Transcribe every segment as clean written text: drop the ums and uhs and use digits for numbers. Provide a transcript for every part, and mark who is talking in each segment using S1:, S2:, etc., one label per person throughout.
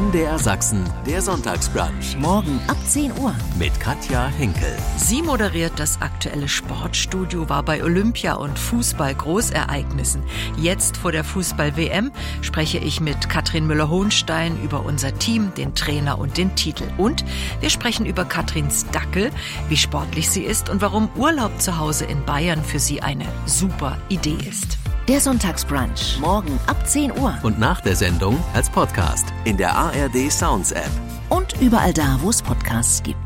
S1: MDR Sachsen, der Sonntagsbrunch.
S2: Morgen ab 10 Uhr.
S1: Mit Katja Henkel.
S3: Sie moderiert das aktuelle Sportstudio, war bei Olympia und Fußball-Großereignissen. Jetzt vor der Fußball-WM spreche ich mit Katrin Müller-Hohenstein über unser Team, den Trainer und den Titel. Und wir sprechen über Katrins Dackel, wie sportlich sie ist und warum Urlaub zu Hause in Bayern für sie eine super Idee ist.
S2: Der Sonntagsbrunch. Morgen ab 10 Uhr.
S1: Und nach der Sendung als Podcast in der ARD Sounds App.
S2: Und überall da, wo es Podcasts gibt.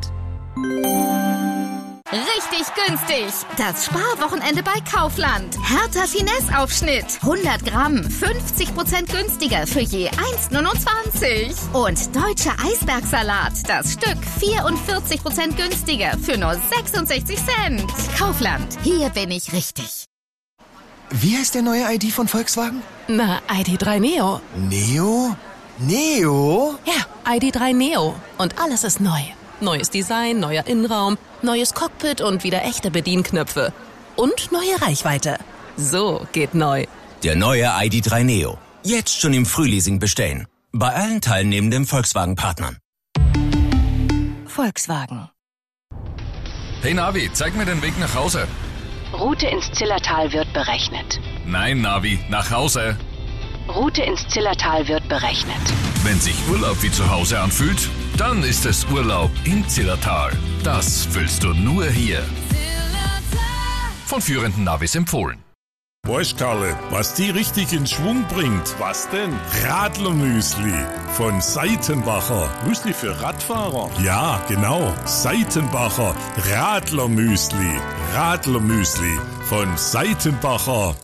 S4: Richtig günstig. Das Sparwochenende bei Kaufland. Hertha Finesse-Aufschnitt. 100 Gramm. 50% günstiger für je 1,29. Und deutscher Eisbergsalat. Das Stück 44% günstiger für nur 66 Cent. Kaufland. Hier bin ich richtig.
S5: Wie heißt der neue ID von Volkswagen?
S6: Na, ID.3 Neo.
S5: Neo? Neo?
S6: Ja, ID.3 Neo. Und alles ist neu. Neues Design, neuer Innenraum, neues Cockpit und wieder echte Bedienknöpfe. Und neue Reichweite. So geht neu.
S7: Der neue ID.3 Neo. Jetzt schon im Frühleasing bestellen. Bei allen teilnehmenden Volkswagen-Partnern.
S6: Volkswagen.
S8: Hey Navi, zeig mir den Weg nach Hause.
S9: Route ins Zillertal wird berechnet.
S8: Nein, Navi, nach Hause.
S9: Route ins Zillertal wird berechnet.
S8: Wenn sich Urlaub wie zu Hause anfühlt, dann ist es Urlaub im Zillertal. Das fühlst du nur hier. Von führenden Navis empfohlen.
S10: Weißt Karle, was die richtig in Schwung bringt? Was denn? Radlermüsli von Seitenbacher. Müsli für Radfahrer? Ja, genau. Seitenbacher Radlermüsli. Radlermüsli von Seitenbacher.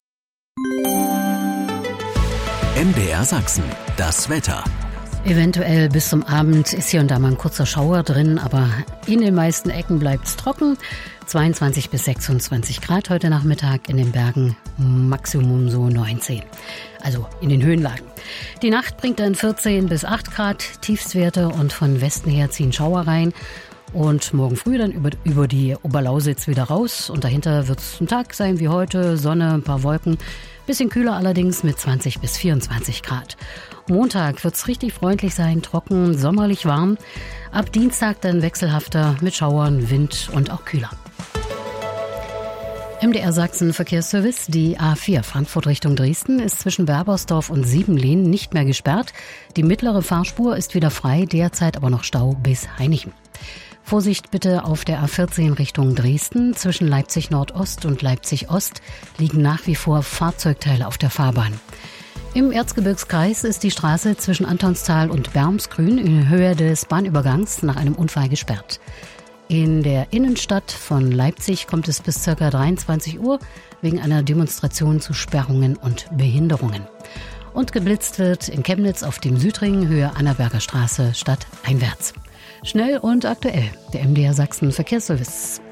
S1: MDR Sachsen, das Wetter.
S11: Eventuell bis zum Abend ist hier und da mal ein kurzer Schauer drin, aber in den meisten Ecken bleibt es trocken. 22 bis 26 Grad heute Nachmittag, in den Bergen Maximum so 19. Also in den Höhenlagen. Die Nacht bringt dann 14 bis 8 Grad Tiefstwerte und von Westen her ziehen Schauer rein. Und morgen früh dann über die Oberlausitz wieder raus. Und dahinter wird es ein Tag sein wie heute, Sonne, ein paar Wolken. Bisschen kühler allerdings mit 20 bis 24 Grad. Montag wird es richtig freundlich sein, trocken, sommerlich warm. Ab Dienstag dann wechselhafter mit Schauern, Wind und auch kühler. MDR Sachsen Verkehrsservice. Die A4 Frankfurt Richtung Dresden ist zwischen Werbersdorf und Siebenlehn nicht mehr gesperrt. Die mittlere Fahrspur ist wieder frei, derzeit aber noch Stau bis Hainichen. Vorsicht bitte auf der A14 Richtung Dresden. Zwischen Leipzig Nordost und Leipzig Ost liegen nach wie vor Fahrzeugteile auf der Fahrbahn. Im Erzgebirgskreis ist die Straße zwischen Antonstal und Bermsgrün in Höhe des Bahnübergangs nach einem Unfall gesperrt. In der Innenstadt von Leipzig kommt es bis ca. 23 Uhr wegen einer Demonstration zu Sperrungen und Behinderungen. Und geblitzt wird in Chemnitz auf dem Südring Höhe Annaberger Straße stadteinwärts. Schnell und aktuell, der MDR Sachsen Verkehrsservice.